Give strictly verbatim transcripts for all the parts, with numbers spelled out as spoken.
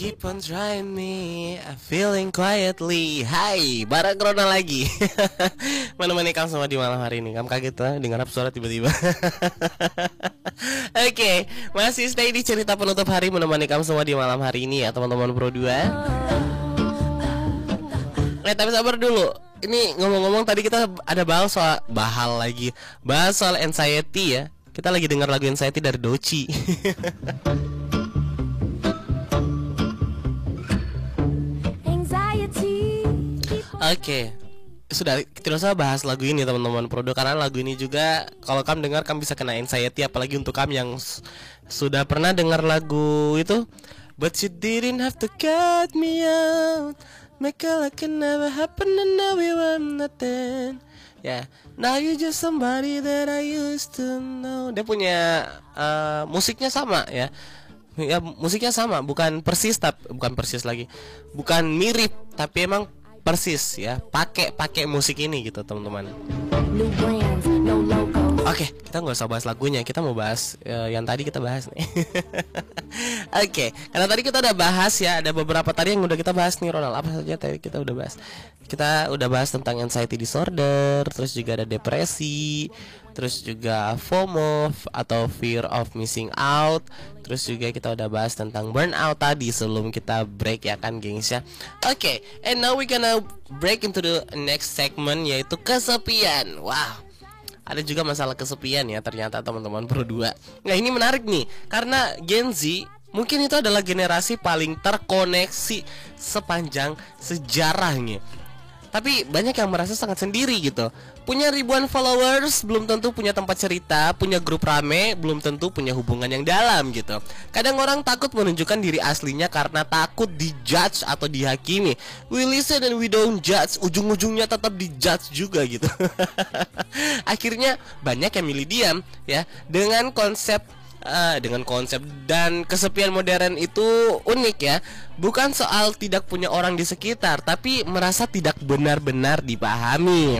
Keep on trying me, I'm feeling quietly. Hai, bareng Corona lagi. Menemani kamu semua di malam hari ini. Kamu kaget lah dengar suara tiba-tiba. Oke, okay, masih stay di cerita penutup hari menemani kamu semua di malam hari ini ya teman-teman Pro dua. Eh tapi sabar dulu. Ini ngomong-ngomong tadi kita ada bahas soal bahal lagi. Bahas soal anxiety ya. Kita lagi dengar lagu anxiety dari Doechii. Oke, okay. Sudah tidak usah bahas lagu ini teman-teman Prodo, karena lagu ini juga kalau kamu dengar kamu bisa kena anxiety, apalagi untuk kamu yang sudah pernah dengar lagu itu. But you didn't have to cut me out, make it like it never happened and now we were nothing. Ya, yeah. Now you just somebody that I used to know. Dia punya uh, musiknya sama ya. Ya musiknya sama, bukan persis tapi bukan persis lagi, bukan mirip tapi emang persis ya. Pakai pakai musik ini gitu teman-teman. Oke, okay, kita nggak usah bahas lagunya, kita mau bahas uh, yang tadi kita bahas nih. Oke, okay, karena tadi kita udah bahas ya, ada beberapa tadi yang udah kita bahas nih Ronald. Apa saja tadi kita udah bahas? Kita udah bahas tentang anxiety disorder, terus juga ada depresi, terus juga FOMO atau fear of missing out. Terus juga kita udah bahas tentang burnout tadi sebelum kita break ya kan gengs ya. Oke, okay, and now we gonna break into the next segment, yaitu kesepian. Wow, ada juga masalah kesepian ya ternyata teman-teman Pro dua. Nah ini menarik nih, karena Gen Z mungkin itu adalah generasi paling terkoneksi sepanjang sejarahnya. Tapi banyak yang merasa sangat sendiri gitu. Punya ribuan followers, belum tentu punya tempat cerita. Punya grup rame, belum tentu punya hubungan yang dalam gitu. Kadang orang takut menunjukkan diri aslinya karena takut dijudge atau dihakimi. We listen and we don't judge, ujung-ujungnya tetap dijudge juga gitu. Akhirnya banyak yang milih diam ya. Dengan konsep Uh, dengan konsep dan kesepian modern itu unik ya. Bukan soal tidak punya orang di sekitar, tapi merasa tidak benar-benar dipahami.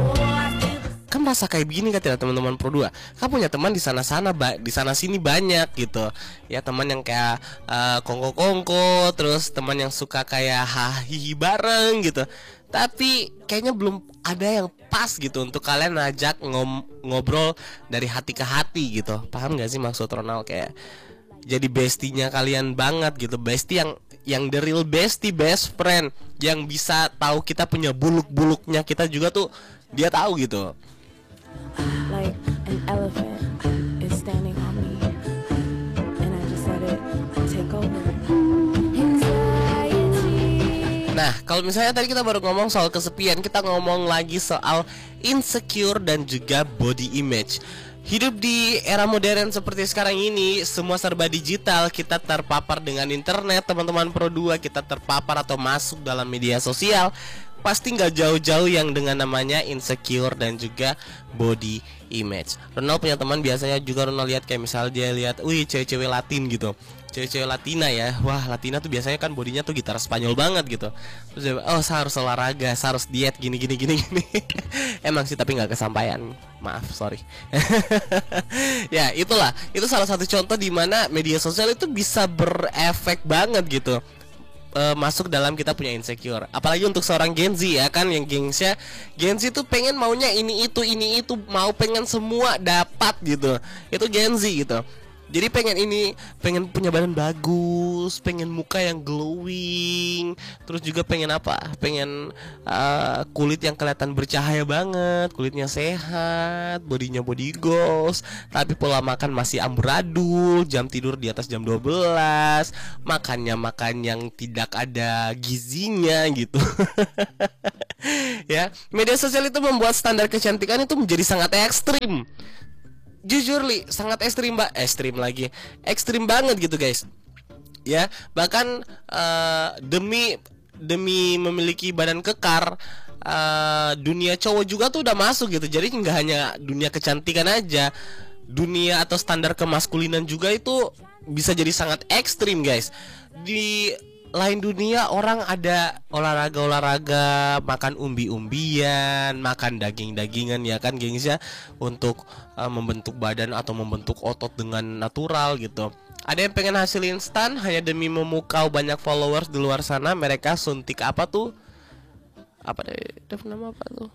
Kan merasa kayak begini kan tidak teman-teman Pro dua? Kamu punya teman di sana-sana, di sana-sini banyak gitu. Ya teman yang kayak uh, kongko-kongko, terus teman yang suka kayak hahihi bareng gitu. Tapi kayaknya belum ada yang pas gitu untuk kalian ngajak ngom- ngobrol dari hati ke hati gitu. Paham gak sih maksud Ronald? Kayak jadi bestinya kalian banget gitu. Bestie yang yang the real bestie, best friend, yang bisa tahu kita punya buluk-buluknya kita juga tuh dia tahu gitu. Like an elephant is standing on me and I just let it take over. Nah, kalau misalnya tadi kita baru ngomong soal kesepian, kita ngomong lagi soal insecure dan juga body image. Hidup di era modern seperti sekarang ini, semua serba digital. Kita terpapar dengan internet, teman-teman Pro dua. Kita terpapar atau masuk dalam media sosial. Pasti nggak jauh-jauh yang dengan namanya insecure dan juga body image. Ronald punya teman biasanya juga Ronald lihat kayak misal dia lihat, wih cewek-cewek Latin gitu, cewek-cewek Latina ya, wah Latina tuh biasanya kan bodinya tuh gitar Spanyol banget gitu. Terus dia, oh saya harus olahraga, saya harus diet gini gini gini gini. Emang sih tapi nggak kesampaian, maaf sorry. Ya itulah, itu salah satu contoh di mana media sosial itu bisa berefek banget gitu. Uh, masuk dalam kita punya insecure. Apalagi untuk seorang Gen Z ya kan, yang gengsnya Gen Z tuh pengen maunya ini itu ini itu, mau pengen semua dapat gitu. Itu Gen Z gitu. Jadi pengen ini, pengen punya badan bagus, pengen muka yang glowing, terus juga pengen apa? Pengen uh, kulit yang kelihatan bercahaya banget, kulitnya sehat, bodinya body goals, tapi pola makan masih amburadul, jam tidur di atas jam dua belas, makannya makan yang tidak ada gizinya gitu. Ya, media sosial itu membuat standar kecantikan itu menjadi sangat ekstrim. Jujur li, sangat ekstrim mbak, ekstrim lagi, ekstrim banget gitu guys. Ya, bahkan uh, demi demi memiliki badan kekar, uh, dunia cowok juga tuh udah masuk gitu. Jadi nggak hanya dunia kecantikan aja, dunia atau standar kemaskulinan juga itu bisa jadi sangat ekstrim guys. Di lain dunia orang ada olahraga-olahraga, makan umbi-umbian, makan daging-dagingan ya kan gengs ya, untuk uh, membentuk badan atau membentuk otot dengan natural gitu. Ada yang pengen hasil instan hanya demi memukau banyak followers di luar sana. Mereka suntik apa tuh? Apa deh? Ada nama apa tuh?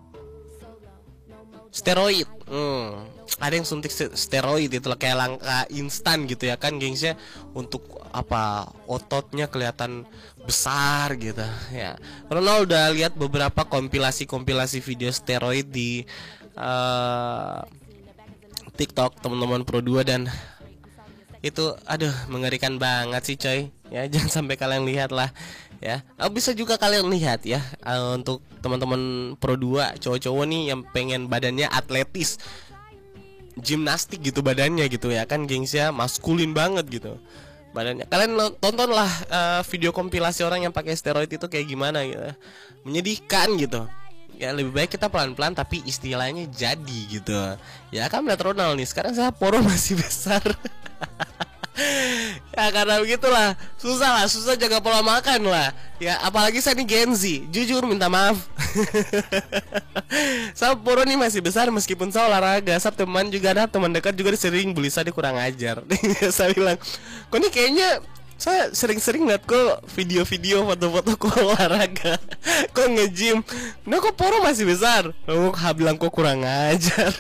Steroid. Hmm. Ada yang suntik steroid itu kayak langkah instan gitu ya kan gengsnya, untuk apa ototnya kelihatan besar gitu ya. Ronald udah lihat beberapa kompilasi-kompilasi video steroid di uh, TikTok teman-teman Pro dua, dan itu aduh mengerikan banget sih coy ya. Jangan sampai kalian lihat lah ya. Oh, bisa juga kalian lihat ya, uh, untuk teman-teman Pro dua cowok-cowok nih yang pengen badannya atletis, gimnastik gitu badannya gitu ya kan gengs ya, maskulin banget gitu badannya. Kalian tontonlah uh, video kompilasi orang yang pakai steroid itu kayak gimana gitu, menyedihkan gitu ya. Lebih baik kita pelan-pelan tapi istilahnya jadi gitu ya kan. Melihat Ronald nih sekarang saya poro masih besar. Ya karena begitulah, susah lah, susah jaga pola makan lah ya, apalagi saya nih Gen Z, jujur minta maaf. Saya poro nih masih besar meskipun saya olahraga. Saya teman juga ada teman dekat juga sering bully saya, kurang ajar. Saya bilang, kok nih kayaknya saya sering-sering liat kok video-video foto-foto kok olahraga, kok nge-gym, nah kok poro masih besar. Lalu bilang kok kurang ajar.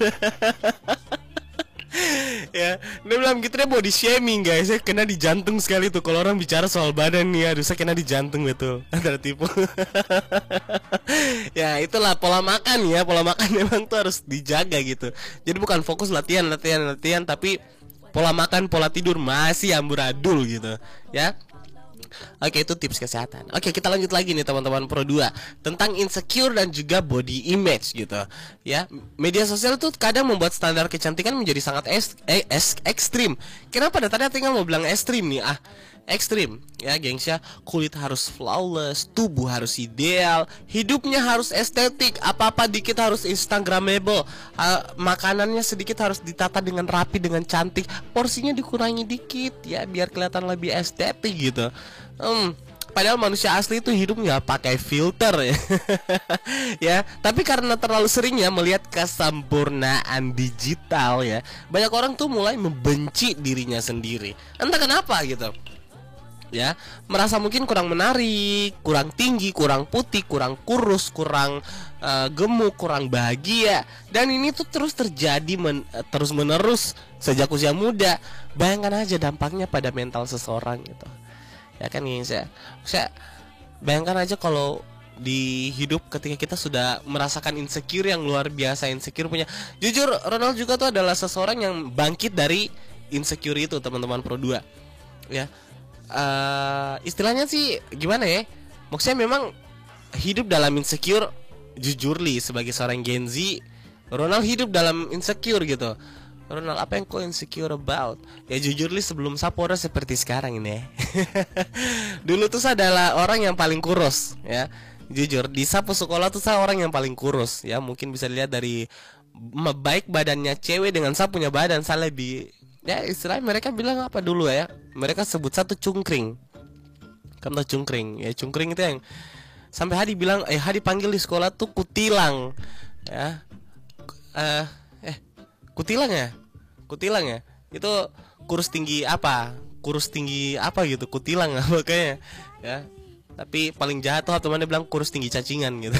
Ya, dia bilang gitu, dia body shaming guys. Saya kena di jantung sekali tuh kalau orang bicara soal badan nih. Aduh, saya kena di jantung betul. Antara tipu. Ya, itulah pola makan ya. Pola makan memang tuh harus dijaga gitu. Jadi bukan fokus latihan, latihan, latihan, tapi pola makan, pola tidur masih amburadul gitu ya. Oke, itu tips kesehatan. Oke, kita lanjut lagi nih teman-teman Pro dua, tentang insecure dan juga body image gitu ya. Media sosial tuh kadang membuat standar kecantikan menjadi sangat es, eh, es, ekstrim. Kenapa dah tadi tinggal mau bilang ekstrim nih? Ah, ekstrim ya gengs ya. Kulit harus flawless, tubuh harus ideal, hidupnya harus estetik, apa-apa dikit harus instagramable, uh, makanannya sedikit harus ditata dengan rapi, dengan cantik, porsinya dikurangi dikit ya biar kelihatan lebih estetik gitu. Hmm, padahal manusia asli itu hidup nggak pakai filter ya. Ya, tapi karena terlalu sering ya melihat kesempurnaan digital ya, banyak orang tuh mulai membenci dirinya sendiri. Entah kenapa gitu ya, merasa mungkin kurang menarik, kurang tinggi, kurang putih, kurang kurus, kurang uh, gemuk, kurang bahagia. Dan ini tuh terus terjadi men terus menerus sejak usia muda. Bayangkan aja dampaknya pada mental seseorang gitu ya kan ini saya, saya bayangkan aja kalau di hidup ketika kita sudah merasakan insecure yang luar biasa, insecure punya. Jujur Ronald juga tuh adalah seseorang yang bangkit dari insecure itu teman-teman Pro dua ya. Uh, istilahnya sih gimana ya, maksudnya memang hidup dalam insecure. Jujur li sebagai seorang Gen Z, Ronald hidup dalam insecure gitu. Ronald, apa yang kau insecure about? Ya jujur li sebelum Sapporo seperti sekarang ini ya. Dulu tuh saya adalah orang yang paling kurus ya. Jujur di sapu sekolah tuh saya orang yang paling kurus ya. Mungkin bisa dilihat dari baik badannya cewek dengan saya punya badan saya lebih, ya istilahnya mereka bilang apa dulu ya, mereka sebut satu cungkring. Kamu tahu cungkring ya? Cungkring itu yang sampai Hadi bilang, eh Hadi panggil di sekolah tuh kutilang ya. uh, Eh kutilang ya, kutilang ya. Itu kurus tinggi apa? Kurus tinggi apa gitu, kutilang apa kayaknya ya. Tapi paling jahat tuh temannya bilang kurus tinggi cacingan gitu.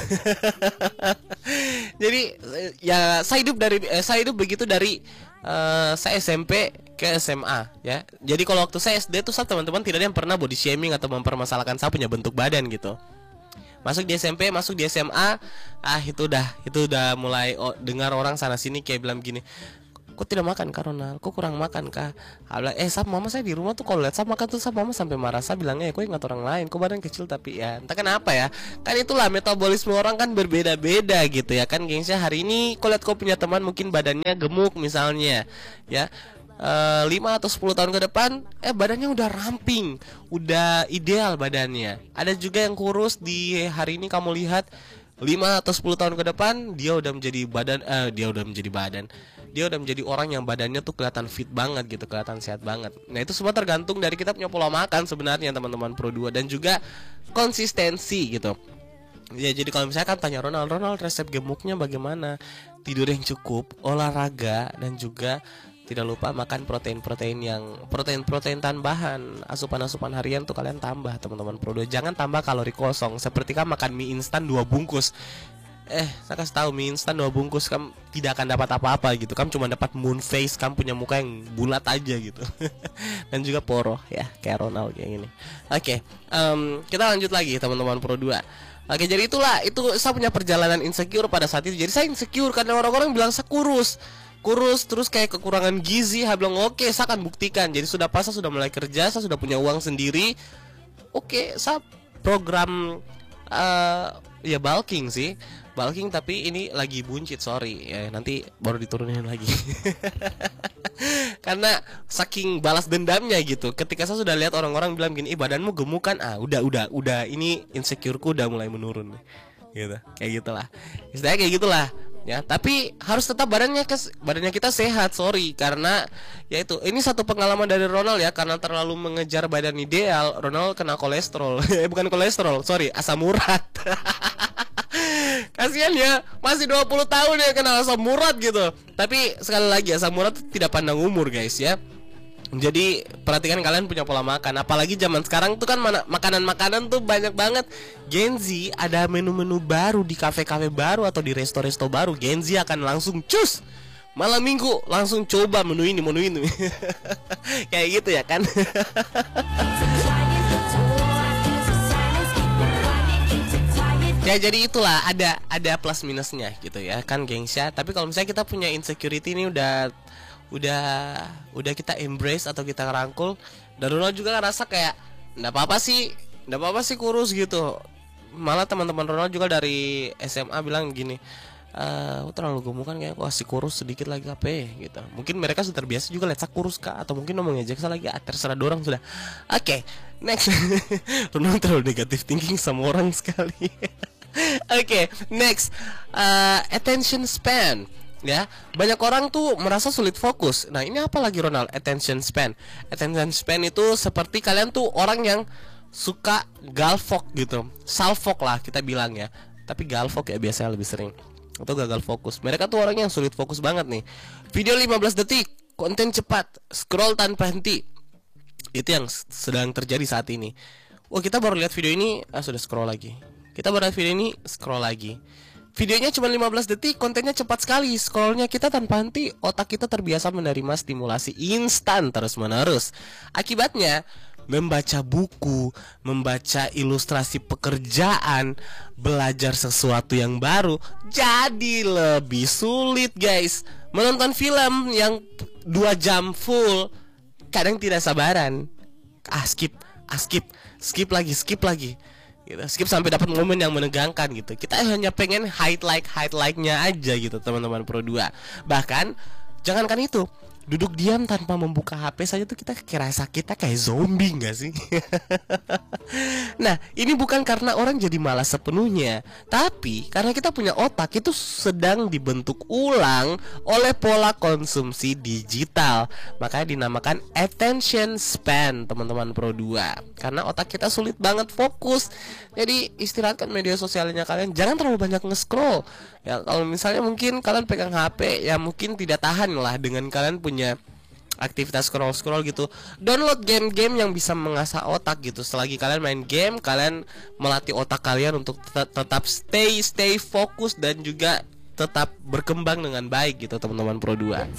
Jadi ya saya hidup dari eh, saya hidup begitu dari uh, saya S M P ke S M A ya. Jadi kalau waktu saya S D tuh saya teman-teman tidak ada yang pernah body shaming atau mempermasalahkan saya punya bentuk badan gitu. Masuk di S M P, masuk di S M A, ah itu udah itu udah mulai oh, dengar orang sana sini kayak bilang gini, kok tidak makan kah Ronald? Kok kurang makan kah? Bilang, eh sab mama saya di rumah tuh kalau lihat sab makan tuh sab mama sampai marah. Saya bilangnya, eh kok ingat orang lain, kok badan kecil tapi ya entah kenapa ya. Kan itulah metabolisme orang kan berbeda-beda gitu ya kan gengsnya. Hari ini kau lihat kau punya teman mungkin badannya gemuk misalnya ya. Uh, lima atau sepuluh tahun ke depan eh badannya udah ramping, udah ideal badannya. Ada juga yang kurus di hari ini kamu lihat lima atau sepuluh tahun ke depan dia udah menjadi badan eh, dia udah menjadi badan dia udah menjadi orang yang badannya tuh kelihatan fit banget gitu, kelihatan sehat banget. Nah itu semua tergantung dari kita punya pola makan sebenarnya teman-teman Pro dua, dan juga konsistensi gitu. Ya jadi kalau misalnya kan tanya Ronald, Ronald resep gemuknya bagaimana? Tidur yang cukup, olahraga, dan juga tidak lupa makan protein-protein yang protein-protein tambahan, asupan-asupan harian tuh kalian tambah teman-teman Pro dua. Jangan tambah kalori kosong seperti kamu makan mie instan dua bungkus. Eh, saya kasih tahu, mie instan dua bungkus kamu tidak akan dapat apa-apa gitu. Kamu cuma dapat moon face, kamu punya muka yang bulat aja gitu. Dan juga poroh ya, kayak Ronald kayak gini. Oke, um, kita lanjut lagi teman-teman Pro dua. Oke, jadi itulah, itu saya punya perjalanan insecure pada saat itu. Jadi saya insecure karena orang-orang bilang saya kurus. Kurus, terus kayak kekurangan gizi. Saya bilang oke, saya akan buktikan. Jadi sudah pas, saya sudah mulai kerja, saya sudah punya uang sendiri. Oke, saya program uh, ya bulking sih, bulking, tapi ini lagi buncit, sorry ya, nanti baru diturunin lagi. Karena saking balas dendamnya gitu. Ketika saya sudah lihat orang-orang bilang gini, ih badanmu gemuk kan, ah udah udah udah ini insecureku udah mulai menurun, gitu, kayak gitulah, istilahnya kayak gitulah. Ya, tapi harus tetap badannya kes, badannya kita sehat, sorry, karena ya itu, ini satu pengalaman dari Ronald ya, karena terlalu mengejar badan ideal, Ronald kena kolesterol. Eh bukan kolesterol, sorry, asam urat. Kasihan ya, masih dua puluh tahun ya kena asam urat gitu. Tapi sekali lagi, asam urat tidak pandang umur guys ya. Jadi perhatikan kalian punya pola makan. Apalagi zaman sekarang tuh kan makanan-makanan tuh banyak banget. Gen Z ada menu-menu baru di kafe-kafe baru atau di resto-resto baru, Gen Z akan langsung cus, malam minggu langsung coba menu ini, menu ini. Kayak gitu ya kan. Ya jadi itulah, ada ada plus minusnya gitu ya kan gengsya. Tapi kalau misalnya kita punya insecurity ini udah udah udah kita embrace atau kita rangkul, dan Ronald juga ngerasa kayak nggak apa-apa sih, nggak apa-apa sih kurus gitu. Malah teman-teman Ronald juga dari S M A bilang gini, eh uh, terlalu gemuk kan, kayak wah si kurus sedikit lagi apa gitu. Mungkin mereka sudah terbiasa juga lihat saya kurus kak, atau mungkin ngomong ngejek saya lagi, ah, terserah dorang sudah. Oke, okay, next. Ronald terlalu negatif thinking sama orang sekali. Oke, okay, next, uh, attention span. Ya, banyak orang tuh merasa sulit fokus. Nah, ini apa lagi Ronald? Attention span. Attention span itu seperti kalian tuh orang yang suka galvok gitu, salfok lah kita bilang ya. Tapi galvok ya biasanya lebih sering, atau gagal fokus. Mereka tuh orang yang sulit fokus banget nih. Video lima belas detik, konten cepat, scroll tanpa henti. Itu yang sedang terjadi saat ini. Oh, kita baru lihat video ini, ah sudah scroll lagi. Kita baru lihat video ini, scroll lagi. Videonya cuma lima belas detik, kontennya cepat sekali, scrollnya kita tanpa henti. Otak kita terbiasa menerima stimulasi instan terus-menerus. Akibatnya, membaca buku, membaca ilustrasi pekerjaan, belajar sesuatu yang baru jadi lebih sulit guys. Menonton film yang dua jam full, kadang tidak sabaran. Ah skip, ah skip, skip lagi, skip lagi gitu. Skip sampai dapat momen yang menegangkan gitu. Kita hanya pengen highlight highlightnya aja gitu teman-teman Pro dua. Bahkan jangankan itu, duduk diam tanpa membuka H P saja tuh kita kerasa kita kayak zombie gak sih? Nah, ini bukan karena orang jadi malas sepenuhnya, tapi karena kita punya otak itu sedang dibentuk ulang oleh pola konsumsi digital. Makanya dinamakan attention span teman-teman Pro dua. Karena otak kita sulit banget fokus. Jadi istirahatkan media sosialnya kalian, jangan terlalu banyak nge-scroll. Ya, kalau misalnya mungkin kalian pegang H P, ya mungkin tidak tahan lah dengan kalian punya aktivitas scroll-scroll gitu. Download game-game yang bisa mengasah otak gitu. Selagi kalian main game, kalian melatih otak kalian untuk tet- tetap stay stay fokus dan juga tetap berkembang dengan baik gitu teman-teman Pro dua.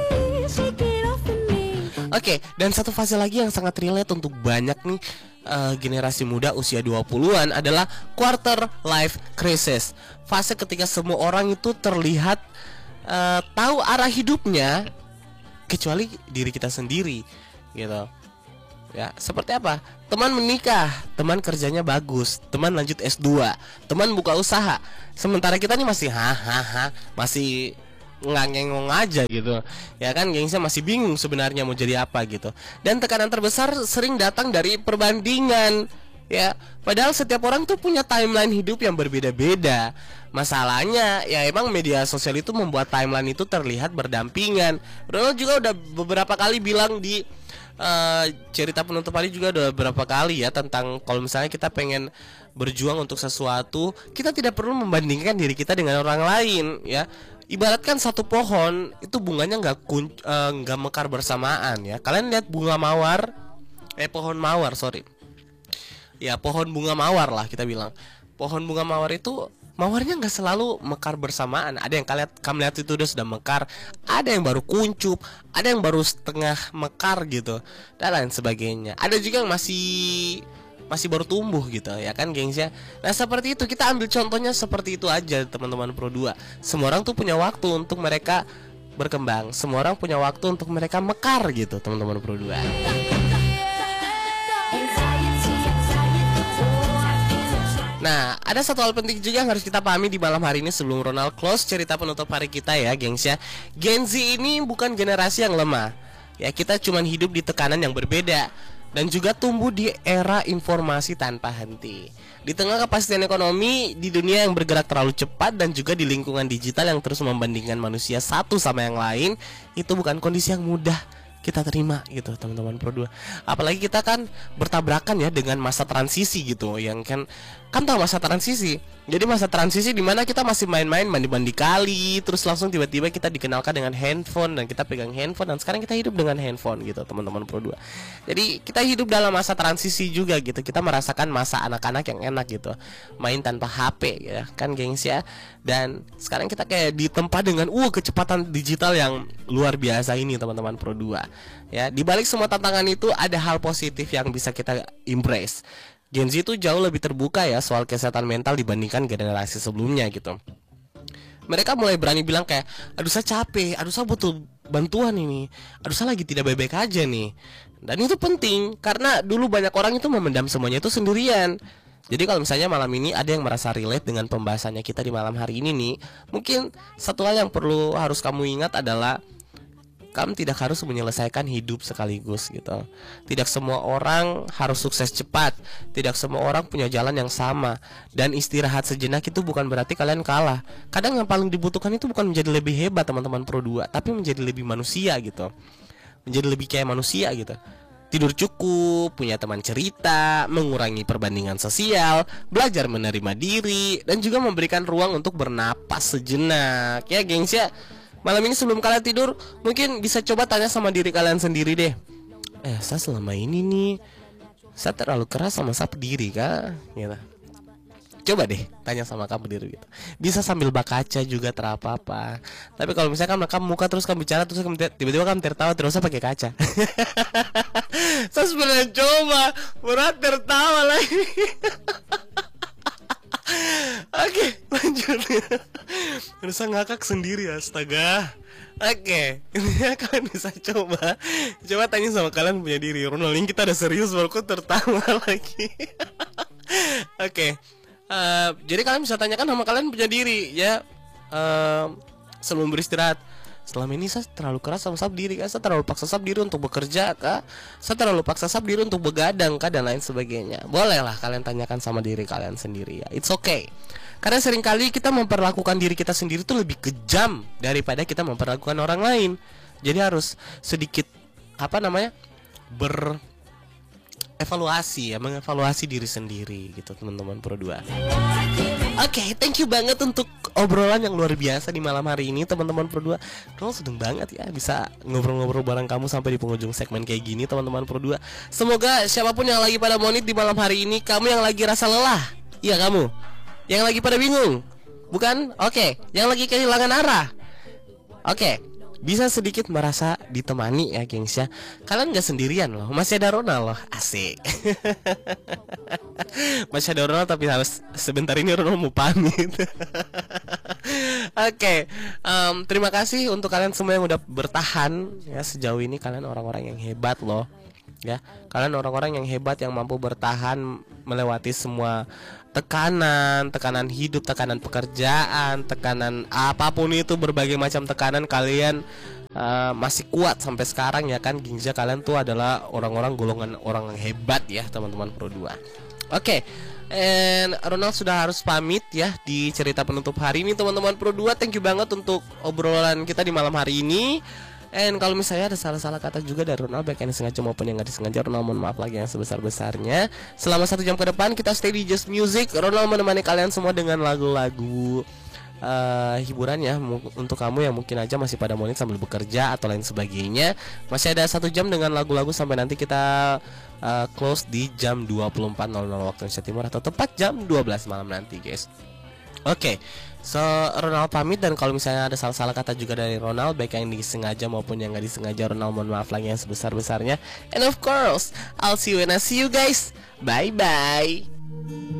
Oke, okay, dan satu fase lagi yang sangat relate untuk banyak nih uh, generasi muda usia dua puluhan adalah quarter life crisis. Fase ketika semua orang itu terlihat uh, tahu arah hidupnya kecuali diri kita sendiri gitu. Ya, seperti apa? Teman menikah, teman kerjanya bagus, teman lanjut S dua, teman buka usaha. Sementara kita nih masih hahaha, masih ngangengong aja gitu. Ya kan, gengsnya masih bingung sebenarnya mau jadi apa gitu. Dan tekanan terbesar sering datang dari perbandingan. Ya, padahal setiap orang tuh punya timeline hidup yang berbeda-beda. Masalahnya ya emang media sosial itu membuat timeline itu terlihat berdampingan. Ronald juga udah beberapa kali bilang di uh, cerita penutup hari juga udah beberapa kali ya tentang kalau misalnya kita pengen berjuang untuk sesuatu, kita tidak perlu membandingkan diri kita dengan orang lain ya. ibaratkan satu pohon itu bunganya nggak kun- eh, nggak mekar bersamaan ya. Kalian lihat bunga mawar, eh pohon mawar sorry, ya pohon bunga mawar lah kita bilang. Pohon bunga mawar itu mawarnya nggak selalu mekar bersamaan. Ada yang kalian kamu lihat itu udah sudah mekar, ada yang baru kuncup, ada yang baru setengah mekar gitu, dan lain sebagainya. Ada juga yang masih masih baru tumbuh gitu ya kan gengs ya. Nah seperti itu, kita ambil contohnya seperti itu aja teman-teman Pro dua. Semua orang tuh punya waktu untuk mereka berkembang, semua orang punya waktu untuk mereka mekar gitu teman-teman Pro dua. Nah, ada satu hal penting juga yang harus kita pahami di malam hari ini sebelum Ronald close cerita penutup hari kita ya gengs ya. Gen Z ini bukan generasi yang lemah. Ya, kita cuman hidup di tekanan yang berbeda dan juga tumbuh di era informasi tanpa henti. Di tengah kepastian ekonomi di dunia yang bergerak terlalu cepat dan juga di lingkungan digital yang terus membandingkan manusia satu sama yang lain, itu bukan kondisi yang mudah kita terima gitu teman-teman Pro dua. Apalagi kita kan bertabrakan ya dengan masa transisi gitu, yang kan kan tahu masa transisi. Jadi masa transisi di mana kita masih main-main mandi-mandi kali, terus langsung tiba-tiba kita dikenalkan dengan handphone dan kita pegang handphone, dan sekarang kita hidup dengan handphone gitu teman-teman Pro dua. Jadi kita hidup dalam masa transisi juga gitu. Kita merasakan masa anak-anak yang enak gitu, main tanpa H P ya kan gengs ya. Dan sekarang kita kayak ditempa dengan uh kecepatan digital yang luar biasa ini teman-teman Pro dua. Ya, di balik semua tantangan itu ada hal positif yang bisa kita embrace. Gen Z itu jauh lebih terbuka ya soal kesehatan mental dibandingkan generasi sebelumnya gitu. Mereka mulai berani bilang kayak, aduh saya capek, aduh saya butuh bantuan ini, aduh saya lagi tidak baik-baik aja nih. Dan itu penting karena dulu banyak orang itu memendam semuanya itu sendirian. Jadi kalau misalnya malam ini ada yang merasa relate dengan pembahasannya kita di malam hari ini nih, mungkin satu hal yang perlu harus kamu ingat adalah kamu tidak harus menyelesaikan hidup sekaligus gitu. Tidak semua orang harus sukses cepat. Tidak semua orang punya jalan yang sama. Dan istirahat sejenak itu bukan berarti kalian kalah. Kadang yang paling dibutuhkan itu bukan menjadi lebih hebat teman-teman Pro dua, tapi menjadi lebih manusia gitu. Menjadi lebih kayak manusia gitu. Tidur cukup, punya teman cerita, mengurangi perbandingan sosial, belajar menerima diri, dan juga memberikan ruang untuk bernapas sejenak. Ya gengs ya. Malam ini sebelum kalian tidur, mungkin bisa coba tanya sama diri kalian sendiri deh. Eh, saya selama ini nih, saya terlalu keras sama saya diri kah? Gitu. Coba deh tanya sama kamu diri gitu. Bisa sambil berkaca juga terapa-apa. Tapi kalau misalnya kamu, kamu muka terus kamu bicara terus kamu tiba-tiba kamu tertawa terus pakai kaca. Saya sebenarnya coba berat tertawa lagi. Oke, lanjut. Bisa ngakak sendiri astaga. Oke, ini kalian bisa coba Coba tanya sama kalian punya diri. Ronald, ini kita udah serius baru kok tertawa lagi. Oke, uh, jadi kalian bisa tanyakan sama kalian punya diri ya, uh, sebelum beristirahat. Selama ini saya terlalu keras sama sab diri kah? Saya terlalu paksa sab diri untuk bekerja kah? Saya terlalu paksa sab diri untuk begadang kah? Dan lain sebagainya. Bolehlah kalian tanyakan sama diri kalian sendiri ya. It's okay. Karena seringkali kita memperlakukan diri kita sendiri itu lebih kejam daripada kita memperlakukan orang lain. Jadi harus sedikit apa namanya berevaluasi ya, mengevaluasi diri sendiri gitu teman-teman Pro dua. Oke, okay, thank you banget untuk obrolan yang luar biasa di malam hari ini teman-teman Pro dua. Ronald seneng banget ya bisa ngobrol-ngobrol bareng kamu sampai di penghujung segmen kayak gini teman-teman Pro dua. Semoga siapapun yang lagi pada monit di malam hari ini, kamu yang lagi rasa lelah, iya kamu yang lagi pada bingung, bukan? Oke, okay. Yang lagi kehilangan arah, oke, okay. Bisa sedikit merasa ditemani ya gengs ya. Kalian gak sendirian loh, masih ada Ronald loh, asik. Masih ada Ronald tapi harus sebentar ini Ronald mau pamit. Oke, okay. um, terima kasih untuk kalian semua yang udah bertahan ya sejauh ini. Kalian orang-orang yang hebat loh ya. Kalian orang-orang yang hebat yang mampu bertahan melewati semua tekanan, tekanan hidup, tekanan pekerjaan, tekanan apapun itu, berbagai macam tekanan. Kalian uh, masih kuat sampai sekarang ya kan gengs. Kalian tuh adalah orang-orang golongan orang yang hebat ya teman-teman Pro dua. Oke, okay. And Ronald sudah harus pamit ya di cerita penutup hari ini teman-teman Pro dua. Thank you banget untuk obrolan kita di malam hari ini. And kalau misalnya ada salah-salah kata juga dari Ronald, baik yang disengaja maupun yang gak disengaja, Ronald mohon maaf lagi yang sebesar-besarnya. Selama satu jam ke depan kita stay di Just Music. Ronald menemani kalian semua dengan lagu-lagu uh, hiburannya untuk kamu yang mungkin aja masih pada morning sambil bekerja atau lain sebagainya. Masih ada satu jam dengan lagu-lagu sampai nanti kita uh, close di jam dua puluh empat nol nol waktu Indonesia Timur atau tepat jam dua belas malam nanti, guys. Oke, okay. So Ronald pamit, dan kalau misalnya ada salah-salah kata juga dari Ronald, baik yang disengaja maupun yang gak disengaja, Ronald mohon maaf lagi yang sebesar-besarnya. And of course, I'll see you when I see you guys. Bye bye.